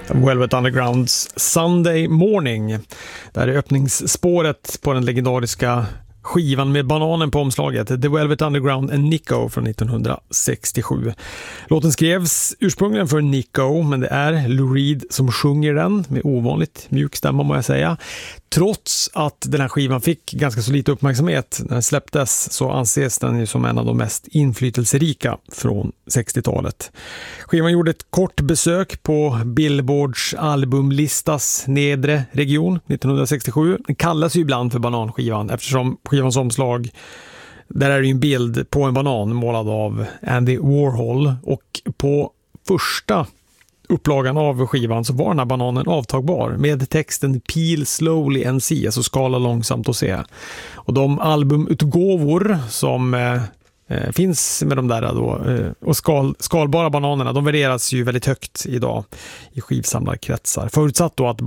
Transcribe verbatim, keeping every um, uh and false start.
Velvet Undergrounds Sunday Morning. Där är öppningsspåret på den legendariska skivan med bananen på omslaget, The Velvet Underground and Nico från nittonhundrasextiosju. Låten skrevs ursprungligen för Nico, men det är Lou Reed som sjunger den med ovanligt mjuk stämma, må jag säga. Trots att den här skivan fick ganska så lite uppmärksamhet när den släpptes, så anses den ju som en av de mest inflytelserika från sextiotalet. Skivan gjorde ett kort besök på Billboards albumlistas nedre region nittonhundrasextiosju. Den kallas ju ibland för bananskivan eftersom skivans omslag, där är det ju en bild på en banan målad av Andy Warhol, och på första upplagan av skivan så var den här bananen avtagbar med texten Peel slowly and see, alltså skala långsamt och se. Och de albumutgåvor som eh, finns med de där då, eh, och skal, skalbara bananerna, de värderas ju väldigt högt idag i skivsamlarkretsar. Förutsatt då att